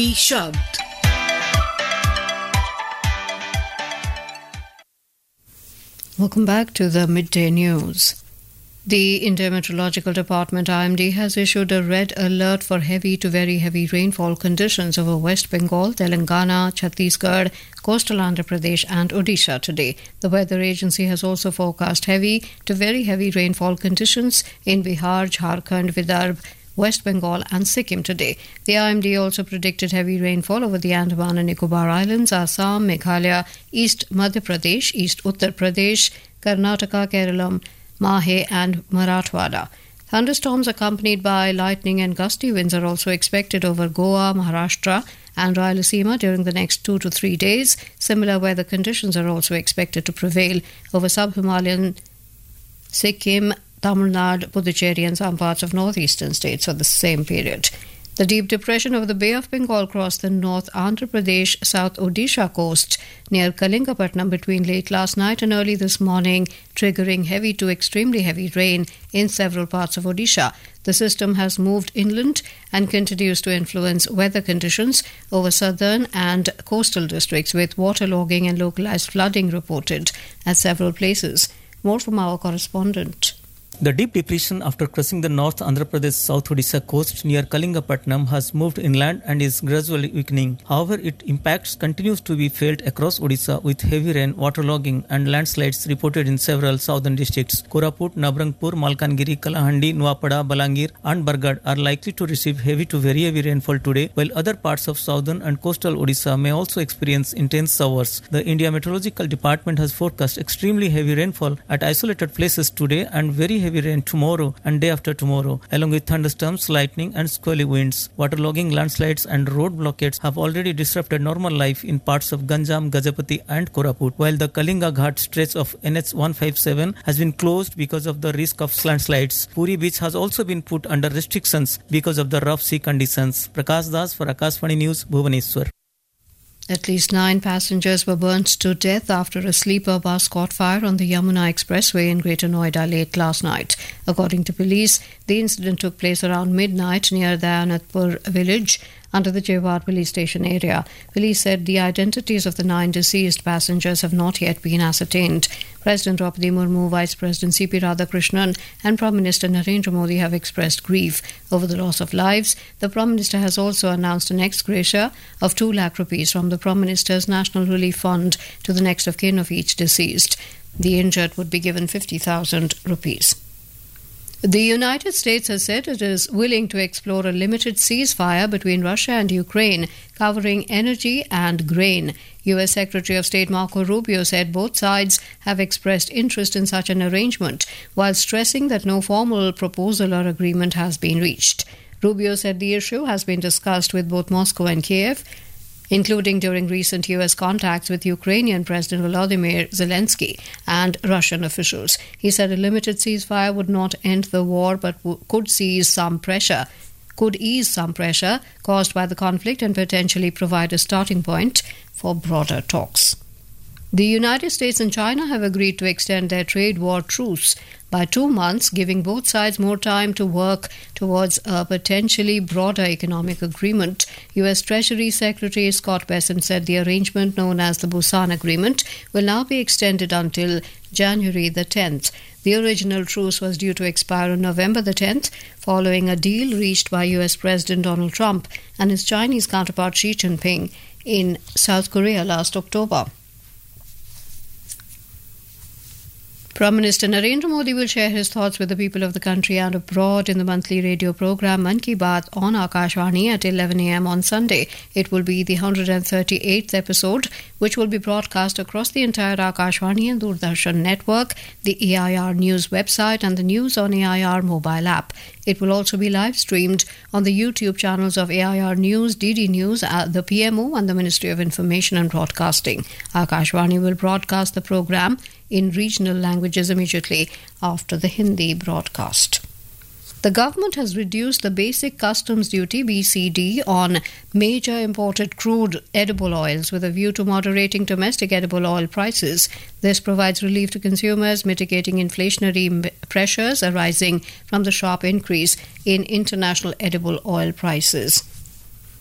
Shabd. Welcome back to the Midday News. The Indian Meteorological Department IMD has issued a red alert for heavy to very heavy rainfall conditions over West Bengal, Telangana, Chhattisgarh, coastal Andhra Pradesh and Odisha today. The weather agency has also forecast heavy to very heavy rainfall conditions in Bihar, Jharkhand, Vidarbha, West Bengal and Sikkim today. The IMD also predicted heavy rainfall over the Andaman and Nicobar Islands, Assam, Meghalaya, East Madhya Pradesh, East Uttar Pradesh, Karnataka, Kerala, Mahe and Marathwada. Thunderstorms accompanied by lightning and gusty winds are also expected over Goa, Maharashtra and Rayalaseema during the next 2 to 3 days. Similar weather conditions are also expected to prevail over sub-Himalayan Sikkim, Tamil Nadu, Puducherry and some parts of northeastern states for the same period. The deep depression over the Bay of Bengal crossed the North Andhra Pradesh, South Odisha coast near Kalingapatnam between late last night and early this morning, triggering heavy to extremely heavy rain in several parts of Odisha. The system has moved inland and continues to influence weather conditions over southern and coastal districts, with waterlogging and localized flooding reported at several places. More from our correspondent. The deep depression after crossing the North Andhra Pradesh South Odisha coast near Kalingapatnam has moved inland and is gradually weakening. However, its impacts continues to be felt across Odisha with heavy rain, waterlogging and landslides reported in several southern districts. Koraput, Nabrangpur, Malkangiri, Kalahandi, Nuapada, Balangir and Bargad are likely to receive heavy to very heavy rainfall today, while other parts of southern and coastal Odisha may also experience intense showers. The India Meteorological Department has forecast extremely heavy rainfall at isolated places today and very heavy rain tomorrow and day after tomorrow, along with thunderstorms, lightning and squally winds. Waterlogging, landslides and road blockades have already disrupted normal life in parts of Ganjam, Gajapati and Koraput, while the Kalinga Ghat stretch of NH 157 has been closed because of the risk of landslides. Puri beach has also been put under restrictions because of the rough sea conditions. Prakash Das for Akashvani News, Bhubaneswar. At least 9 passengers were burnt to death after a sleeper bus caught fire on the Yamuna Expressway in Greater Noida late last night. According to police, the incident took place around midnight near the Anatpur village under the Jewar police station area. Police said the identities of the 9 deceased passengers have not yet been ascertained. President Draupadi Murmu, Vice President C.P. Radhakrishnan and Prime Minister Narendra Modi have expressed grief over the loss of lives. The Prime Minister has also announced an ex gratia of 2 lakh rupees from the Prime Minister's National Relief Fund to the next of kin of each deceased. The injured would be given 50,000 rupees. The United States has said it is willing to explore a limited ceasefire between Russia and Ukraine, covering energy and grain. U.S. Secretary of State Marco Rubio said both sides have expressed interest in such an arrangement, while stressing that no formal proposal or agreement has been reached. Rubio said the issue has been discussed with both Moscow and Kiev, including during recent U.S. contacts with Ukrainian President Volodymyr Zelensky and Russian officials. He said a limited ceasefire would not end the war but could ease some pressure caused by the conflict and potentially provide a starting point for broader talks. The United States and China have agreed to extend their trade war truce by 2 months, giving both sides more time to work towards a potentially broader economic agreement. U.S. Treasury Secretary Scott Bessent said the arrangement, known as the Busan Agreement, will now be extended until January the 10th. The original truce was due to expire on November the 10th, following a deal reached by U.S. President Donald Trump and his Chinese counterpart Xi Jinping in South Korea last October. Prime Minister Narendra Modi will share his thoughts with the people of the country and abroad in the monthly radio program Mann Ki Baat on Akashvani at 11 a.m. on Sunday. It will be the 138th episode, which will be broadcast across the entire Akashvani and Doordarshan network, the AIR News website and the News on AIR mobile app. It will also be live streamed on the YouTube channels of AIR News, DD News, the PMO and the Ministry of Information and Broadcasting. Akashvani will broadcast the program in regional languages immediately after the Hindi broadcast. The government has reduced the basic customs duty BCD on major imported crude edible oils with a view to moderating domestic edible oil prices. This provides relief to consumers, mitigating inflationary pressures arising from the sharp increase in international edible oil prices.